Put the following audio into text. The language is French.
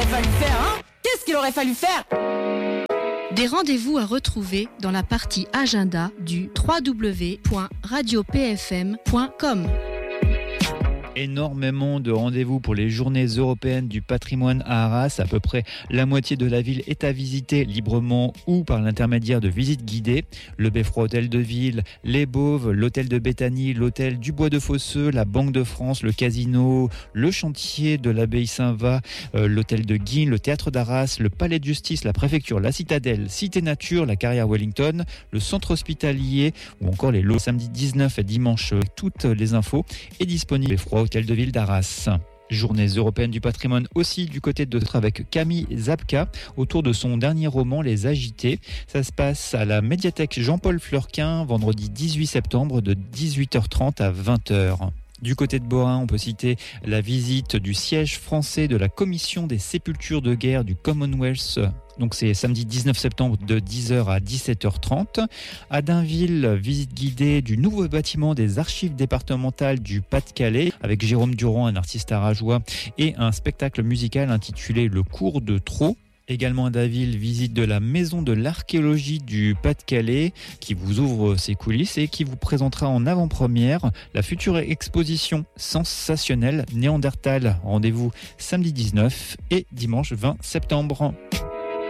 fallu faire, hein? Qu'est-ce qu'il aurait fallu faire? Des rendez-vous à retrouver dans la partie agenda du www.radiopfm.com. Énormément de rendez-vous pour les journées européennes du patrimoine à Arras. À peu près la moitié de la ville est à visiter librement ou par l'intermédiaire de visites guidées. Le Beffroi Hôtel de Ville, les Bauves, l'hôtel de Béthanie, l'hôtel du Bois de Fosseux, la Banque de France, le casino, le chantier de l'abbaye Saint-Va, l'hôtel de Guines, le théâtre d'Arras, le palais de justice, la préfecture, la citadelle, Cité Nature, la carrière Wellington, le centre hospitalier ou encore les lots samedi 19 et dimanche. Toutes les infos est disponible au Beffroi Hôtel de Ville d'Arras. Journées européennes du patrimoine aussi du côté de avec Camille Zabka autour de son dernier roman Les Agités. Ça se passe à la médiathèque Jean-Paul Fleurquin vendredi 18 septembre de 18h30 à 20h. Du côté de Bohain, on peut citer la visite du siège français de la Commission des sépultures de guerre du Commonwealth. Donc c'est samedi 19 septembre de 10h à 17h30. À Dainville, visite guidée du nouveau bâtiment des archives départementales du Pas-de-Calais avec Jérôme Durand, un artiste arageois, et un spectacle musical intitulé Le Cours de Trot. Également à Dainville, visite de la maison de l'archéologie du Pas-de-Calais qui vous ouvre ses coulisses et qui vous présentera en avant-première la future exposition sensationnelle Néandertal. Rendez-vous samedi 19 et dimanche 20 septembre.